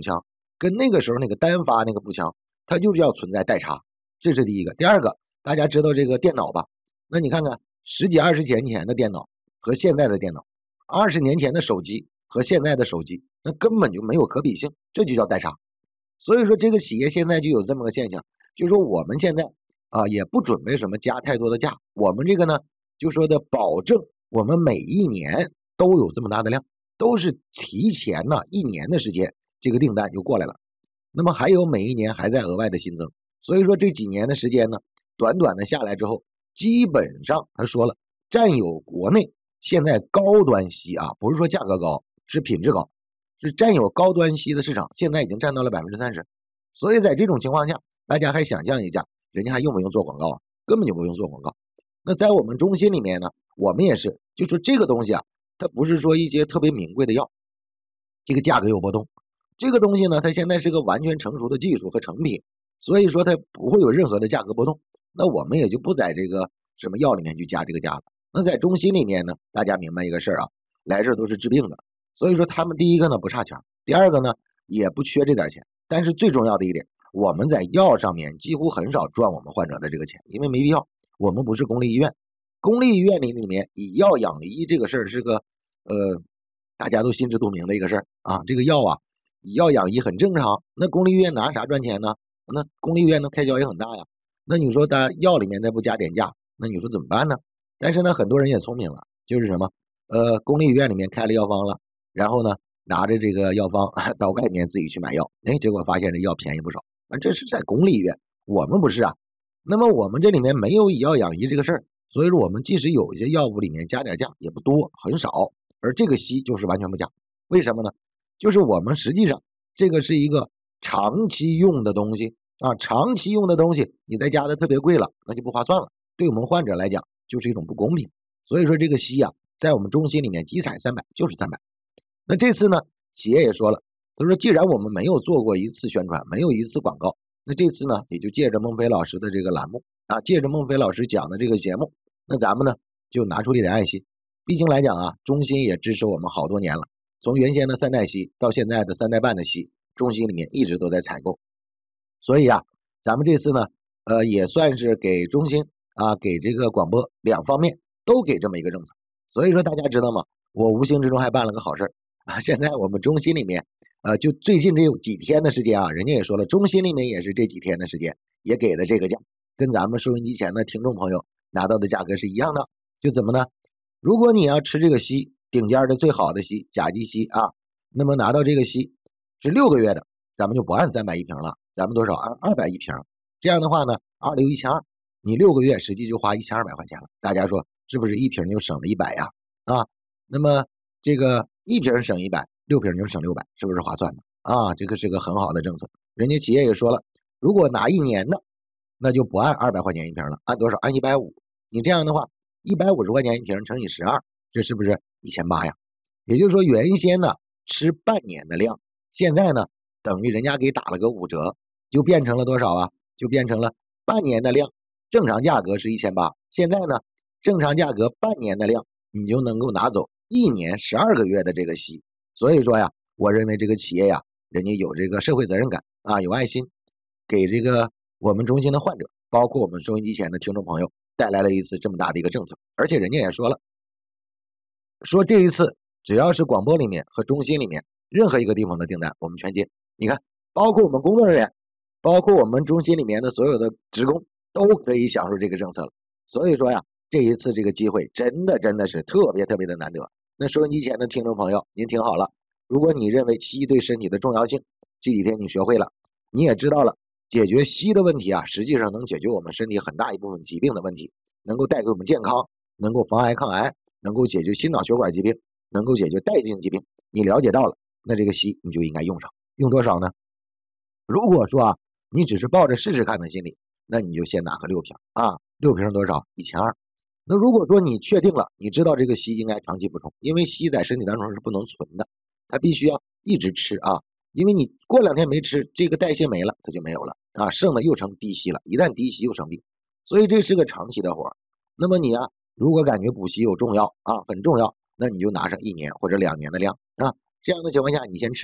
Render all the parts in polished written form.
强，跟那个时候那个单发那个不强，它就是要存在代差，这是第一个。第二个，大家知道这个电脑吧？那你看看十几20年前的电脑和现在的电脑，20年前的手机和现在的手机，那根本就没有可比性，这就叫代差。所以说这个企业现在就有这么个现象，就是说我们现在也不准备什么加太多的价，我们这个呢就说的保证我们每一年都有这么大的量，都是提前呢1年的时间，这个订单就过来了。那么还有每一年还在额外的新增，所以说这几年的时间呢，短短的下来之后，基本上他说了，占有国内现在高端硒不是说价格高，是品质高，是占有高端硒的市场，现在已经占到了30%。所以在这种情况下，大家还想象一下，人家还用不用做广告啊？根本就不用做广告。那在我们中心里面呢，我们也是，就说这个东西它不是说一些特别名贵的药，这个价格有波动。这个东西呢，它现在是个完全成熟的技术和成品，所以说它不会有任何的价格波动。那我们也就不在这个什么药里面去加这个价了。那在中心里面呢，大家明白一个事儿来这都是治病的，所以说他们第一个呢不差钱，第二个呢也不缺这点钱。但是最重要的一点，我们在药上面几乎很少赚我们患者的这个钱，因为没必要。我们不是公立医院，公立医院里面以药养医这个事儿是个大家都心知肚明的一个事儿这个药以药养医很正常。那公立医院拿啥赚钱呢？那公立医院的开销也很大呀。那你说他药里面再不加点价，那你说怎么办呢？但是呢，很多人也聪明了，就是什么公立医院里面开了药方了，然后呢拿着这个药方到外面自己去买药，结果发现这药便宜不少。这是在公立医院，我们不是啊。那么我们这里面没有以药养医这个事儿，所以说我们即使有一些药物里面加点价也不多，很少。而这个硒就是完全不加，为什么呢？就是我们实际上这个是一个长期用的东西长期用的东西你再加的特别贵了，那就不划算了，对我们患者来讲就是一种不公平。所以说这个硒在我们中心里面基采300就是300。那这次呢，企业也说了，他说既然我们没有做过一次宣传，没有一次广告，那这次呢也就借着孟非老师的这个栏目借着孟非老师讲的这个节目，那咱们呢就拿出一点爱心。毕竟来讲中心也支持我们好多年了，从原先的3代硒到现在的3代半的硒，中心里面一直都在采购。所以咱们这次呢也算是给中心给这个广播两方面都给这么一个政策。所以说大家知道吗？我无形之中还办了个好事现在我们中心里面就最近这有几天的时间人家也说了，中心里面也是这几天的时间也给的这个价，跟咱们收音机前的听众朋友拿到的价格是一样的。就怎么呢？如果你要吃这个硒，顶尖的最好的硒甲基硒那么拿到这个硒是6个月的，咱们就不按300一瓶了，咱们多少按200一瓶。这样的话呢，2612，你6个月实际就花1200块钱了。大家说是不是一瓶就省了100呀？那么这个一瓶省100，6瓶就省600，是不是划算的这个是个很好的政策。人家企业也说了，如果拿1年的，那就不按200块钱一瓶了，按多少？按150。你这样的话150块钱一瓶乘以12，这是不是1800呀？也就是说原先呢吃半年的量，现在呢等于人家给打了个5折，就变成了多少就变成了半年的量，正常价格是1800，现在呢正常价格半年的量你就能够拿走1年12个月的这个硒。所以说我认为这个企业人家有这个社会责任感有爱心，给这个我们中心的患者，包括我们收音机前的听众朋友带来了一次这么大的一个政策。而且人家也说了，说这一次只要是广播里面和中心里面任何一个地方的订单我们全接。你看包括我们工作人员，包括我们中心里面的所有的职工都可以享受这个政策了。所以说这一次这个机会真的是特别的难得。那收音机前的听众朋友您听好了，如果你认为硒对身体的重要性，这几天你学会了，你也知道了，解决硒的问题实际上能解决我们身体很大一部分疾病的问题，能够带给我们健康，能够防癌抗癌，能够解决心脑血管疾病，能够解决代谢性疾病。你了解到了，那这个硒你就应该用上。用多少呢？如果说你只是抱着试试看的心理，那你就先拿个6瓶6瓶多少？1200。那如果说你确定了，你知道这个硒应该长期补充，因为硒在身体当中是不能存的，它必须要一直吃因为你过2天没吃，这个代谢没了，它就没有了剩的又成低硒了，一旦低硒又生病，所以这是个长期的活。那么你如果感觉补硒有重要很重要，那你就拿上1年或者2年的量这样的情况下你先吃着，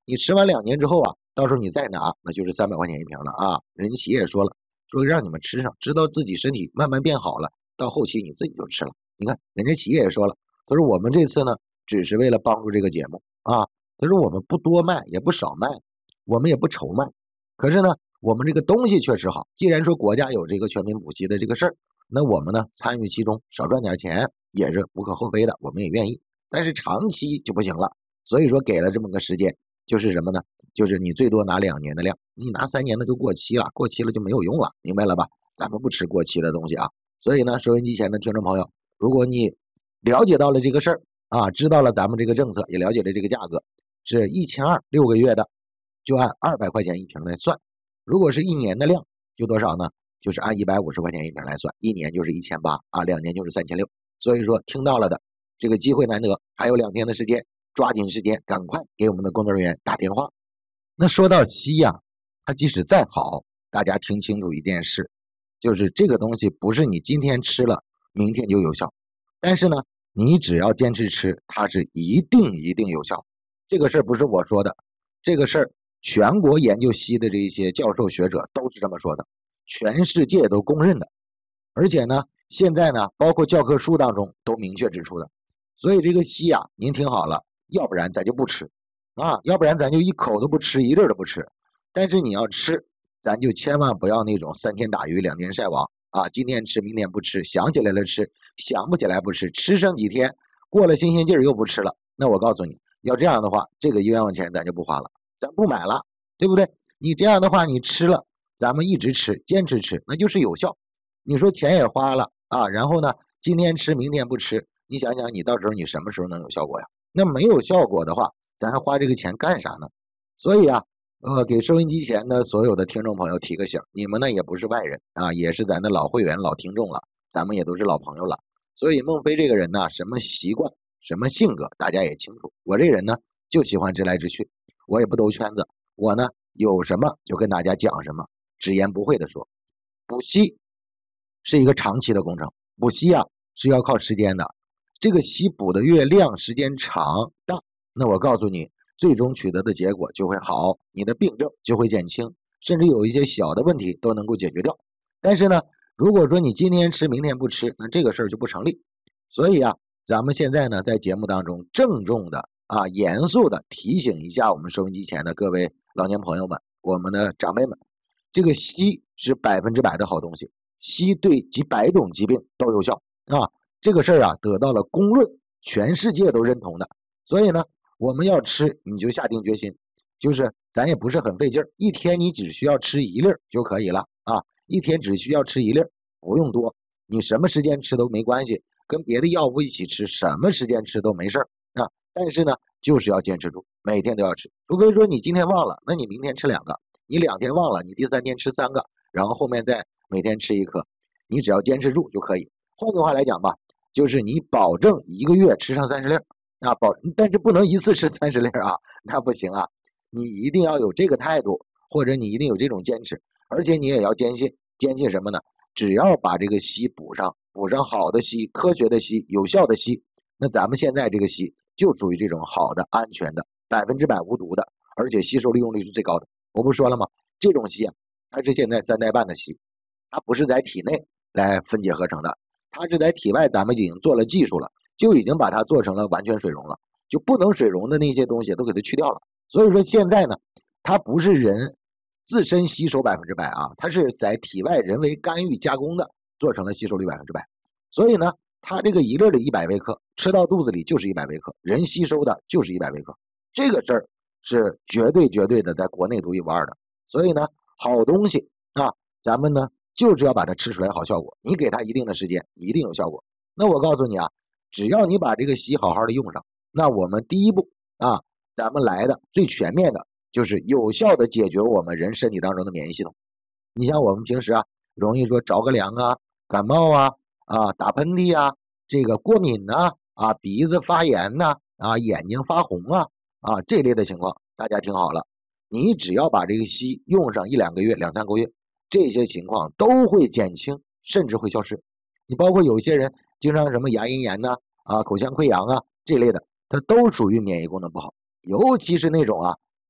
你吃完2年之后啊，到时候你再拿，那就是300块钱一瓶了啊。人家企业也说了，说让你们吃上，直到自己身体慢慢变好了，到后期你自己就吃了。你看人家企业也说了，他说我们这次呢，只是为了帮助这个节目啊，他说我们不多卖，也不少卖，我们也不愁卖。可是呢，我们这个东西确实好。既然说国家有这个全民补习的这个事儿，那我们呢参与其中，少赚点钱也是无可厚非的，我们也愿意。但是长期就不行了，所以说给了这么个时间，就是什么呢？就是你最多拿2年的量，你拿3年的就过期了，过期了就没有用了，明白了吧？咱们不吃过期的东西啊。所以呢，收音机前的听众朋友，如果你了解到了这个事儿啊，知道了咱们这个政策，也了解了这个价格，是1200，6个月的，就按200块钱一瓶来算。如果是1年的量，就多少呢？就是按150块钱一瓶来算，1年就是1800啊，2年就是3600。所以说听到了的，这个机会难得，还有2天的时间，抓紧时间，赶快给我们的工作人员打电话。那说到硒呀，它即使再好，大家听清楚一件事，就是这个东西不是你今天吃了，明天就有效。但是呢，你只要坚持吃，它是一定有效。这个事儿不是我说的，这个事儿全国研究硒的这些教授学者都是这么说的，全世界都公认的。而且呢，现在呢，包括教科书当中都明确指出的。所以这个硒呀，您听好了，要不然咱就不吃啊，要不然咱就一口都不吃，一粒都不吃。但是你要吃，咱就千万不要那种3天打鱼2天晒网啊，今天吃明天不吃，想起来了吃，想不起来不吃，吃上几天，过了新鲜劲儿又不吃了。那我告诉你，要这样的话，这个冤枉钱咱就不花了，咱不买了，对不对？你这样的话，你吃了，咱们一直吃，坚持吃，那就是有效。你说钱也花了啊，然后呢，今天吃明天不吃，你想想你到时候你什么时候能有效果呀？那没有效果的话，咱还花这个钱干啥呢？所以啊，给收音机前的所有的听众朋友提个醒，你们呢也不是外人啊，也是咱的老会员、老听众了，咱们也都是老朋友了。所以孟非这个人呢，什么习惯、什么性格，大家也清楚。我这人呢，就喜欢直来直去，我也不兜圈子。我呢，有什么就跟大家讲什么，直言不讳的说。补硒是一个长期的工程，补硒啊是要靠时间的。这个硒补的越量，时间长大，那我告诉你，最终取得的结果就会好，你的病症就会减轻，甚至有一些小的问题都能够解决掉。但是呢，如果说你今天吃明天不吃，那这个事儿就不成立。所以啊，咱们现在呢在节目当中郑重的啊严肃的提醒一下我们收音机前的各位老年朋友们，我们的长辈们，这个硒是100%的好东西，硒对几百种疾病都有效啊。这个事儿啊得到了公论，全世界都认同的。所以呢，我们要吃，你就下定决心，就是咱也不是很费劲儿，一天你只需要吃1粒就可以了啊，一天只需要吃1粒，不用多，你什么时间吃都没关系，跟别的药物一起吃，什么时间吃都没事儿啊。但是呢，就是要坚持住，每天都要吃，除非说你今天忘了，那你明天吃2个，你2天忘了，你第3天吃3个，然后后面再每天吃1颗，你只要坚持住就可以。换句话来讲吧，就是你保证1个月吃上30粒啊，但是不能一次吃30粒啊，那不行啊，你一定要有这个态度，或者你一定有这种坚持，而且你也要坚信什么呢？只要把这个硒补上好的硒，科学的硒，有效的硒，那咱们现在这个硒就属于这种好的、安全的、100%无毒的，而且吸收利用率是最高的。我不说了吗？这种硒啊，它是现在3代半的硒，它不是在体内来分解合成的，它是在体外，咱们已经做了技术了，就已经把它做成了完全水溶了，就不能水溶的那些东西都给它去掉了。所以说现在呢，它不是人自身吸收100%啊，它是在体外人为干预加工的，做成了吸收率100%。所以呢，它这个1粒的100微克吃到肚子里就是100微克，人吸收的就是100微克，这个事儿是绝对的在国内独一无二的。所以呢，好东西啊，咱们呢就是要把它吃出来好效果，你给它一定的时间，一定有效果。那我告诉你啊，只要你把这个硒好好的用上，那我们第一步啊，咱们来的最全面的就是有效的解决我们人身体当中的免疫系统。你像我们平时啊，容易说着个凉啊、感冒啊、打喷嚏啊、这个过敏啊、鼻子发炎呐、眼睛发红啊这类的情况，大家听好了，你只要把这个硒用上1-2个月、2-3个月，这些情况都会减轻，甚至会消失。你包括有些人经常什么牙龈炎呐、口腔溃疡啊这类的，它都属于免疫功能不好，尤其是那种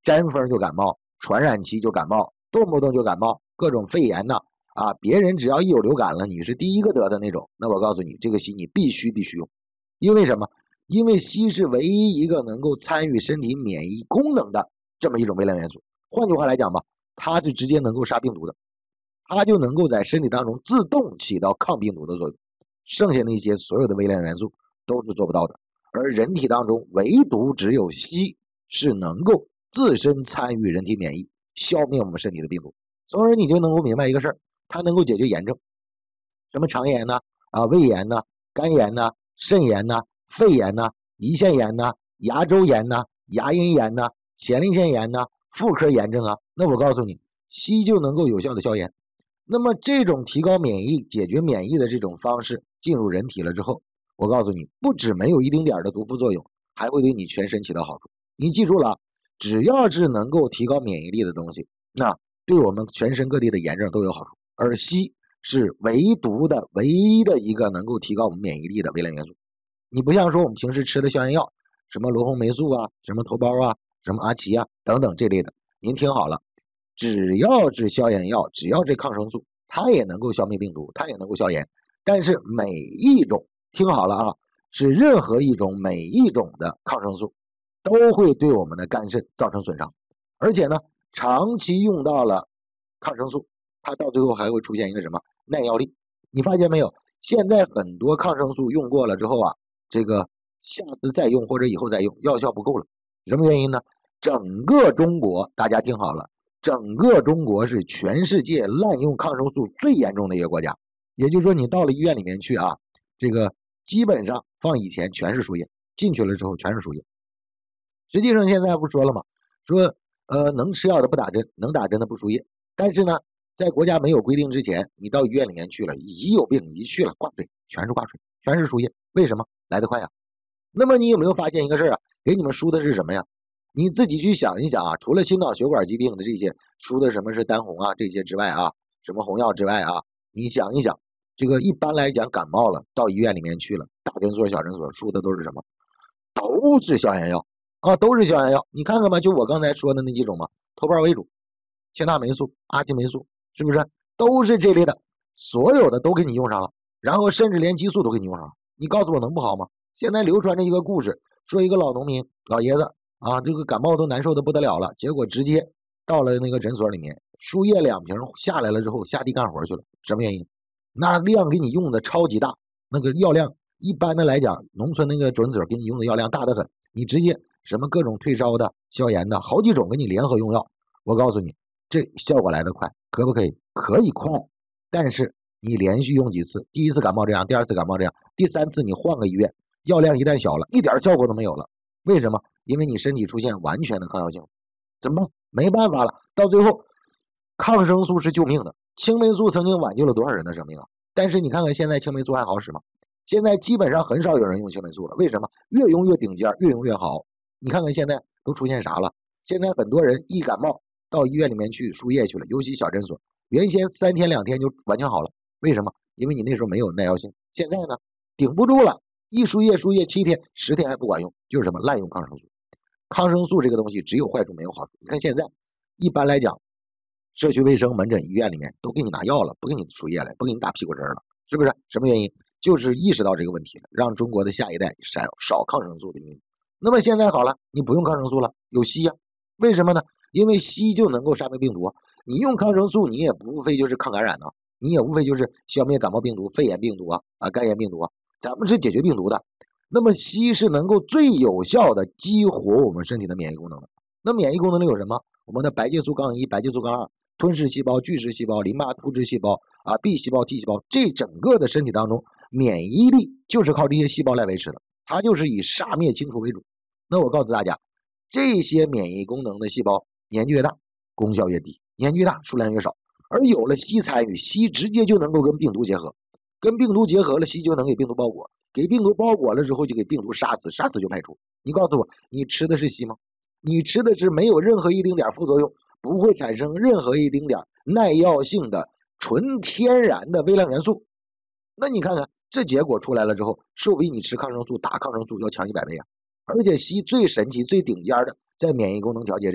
沾风就感冒，传染期就感冒，动不动就感冒，各种肺炎呐别人只要一有流感了，你是第一个得的那种，那我告诉你，这个硒你必须用，因为什么？因为硒是唯一一个能够参与身体免疫功能的这么一种微量元素。换句话来讲吧，它是直接能够杀病毒的，它就能够在身体当中自动起到抗病毒的作用。剩下那些所有的微量元素都是做不到的，而人体当中唯独只有硒是能够自身参与人体免疫，消灭我们身体的病毒。从而你就能够明白一个事儿，它能够解决炎症，什么肠炎呢？胃炎呢？肝炎呢？肾炎呢？肺炎呢？胰腺炎呢？牙周炎呢？牙龈炎呢？前列腺炎呢？妇科炎症啊，那我告诉你，硒就能够有效的消炎。那么这种提高免疫、解决免疫的这种方式进入人体了之后，我告诉你，不止没有一丁点的毒副作用，还会对你全身起到好处。你记住了，只要是能够提高免疫力的东西，那对我们全身各地的炎症都有好处。而硒是唯一的一个能够提高我们免疫力的微量元素。你不像说我们平时吃的消炎药，什么罗红霉素啊，什么头孢啊，什么阿奇啊等等这类的，您听好了。只要是消炎药，只要是抗生素，它也能够消灭病毒，它也能够消炎。但是每一种，听好了啊，是任何一种每一种的抗生素都会对我们的肝肾造成损伤。而且呢，长期用到了抗生素，它到最后还会出现一个什么耐药力。你发现没有？现在很多抗生素用过了之后这个下次再用或者以后再用，药效不够了。什么原因呢？整个中国，大家听好了。整个中国是全世界滥用抗生素最严重的一个国家，也就是说你到了医院里面去这个基本上放以前全是输液，进去了之后全是输液。实际上现在不说了吗？说能吃药的不打针，能打针的不输液。但是呢，在国家没有规定之前，你到医院里面去了，一有病一去了挂水，全是挂水，全是输液。为什么？来得快呀。那么你有没有发现一个事儿给你们输的是什么呀？你自己去想一想除了心脑血管疾病的这些输的什么是丹红这些之外什么红药之外你想一想，这个一般来讲感冒了到医院里面去了，大诊所小诊所输的都是什么？都是消炎药都是消炎药。你看看吧，就我刚才说的那几种嘛，头孢为主，切纳霉素、阿奇霉素，是不是都是这类的？所有的都给你用上了，然后甚至连激素都给你用上了。你告诉我能不好吗？现在流传着一个故事，说一个老农民老爷子这个感冒都难受的不得了了，结果直接到了那个诊所里面，输液2瓶下来了之后下地干活去了。什么原因？那量给你用的超级大，那个药量一般的来讲，农村那个诊所给你用的药量大得很，你直接什么各种退烧的、消炎的，好几种给你联合用药。我告诉你，这效果来得快，可不可以？可以快，但是你连续用几次，第一次感冒这样，第二次感冒这样，第三次你换个医院，药量一旦小了，一点效果都没有了。为什么？因为你身体出现完全的抗药性，怎么办？没办法了，到最后抗生素是救命的。青霉素曾经挽救了多少人的生命但是你看看现在青霉素还好使吗？现在基本上很少有人用青霉素了。为什么？越用越顶尖，越用越好。你看看现在都出现啥了？现在很多人一感冒到医院里面去输液去了，尤其小诊所，原先3天2天就完全好了。为什么？因为你那时候没有耐药性。现在呢，顶不住了，一输液7天10天还不管用，就是什么？滥用抗生素。抗生素这个东西只有坏处没有好处。你看现在一般来讲，社区卫生门诊医院里面都给你拿药了，不给你输液了，不给你打屁股针了，是不是？什么原因？就是意识到这个问题了，让中国的下一代少抗生素的运用。那么现在好了，你不用抗生素了，有硒为什么呢？因为硒就能够杀灭病毒你用抗生素你也不无非就是抗感染你也无非就是消灭感冒病毒、肺炎病毒肝炎病毒咱们是解决病毒的。那么硒是能够最有效的激活我们身体的免疫功能的。那免疫功能里有什么？我们的白介素杠1、白介素杠2、吞噬细胞、巨噬细胞、淋巴突织细胞B 细胞、T 细胞，这整个的身体当中，免疫力就是靠这些细胞来维持的，它就是以杀灭清除为主。那我告诉大家，这些免疫功能的细胞年纪越大，功效越低；年纪越大，数量越少。而有了硒参与，硒直接就能够跟病毒结合，跟病毒结合了，硒就能给病毒包裹，给病毒包裹了之后就给病毒杀死，杀死就排除。你告诉我，你吃的是硒吗？你吃的是没有任何一丁点副作用，不会产生任何一丁点耐药性的纯天然的微量元素。那你看看这结果出来了之后，是不是比你吃抗生素打抗生素要强100倍而且硒最神奇最顶尖的在免疫功能调节这块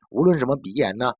无论什么鼻炎呐、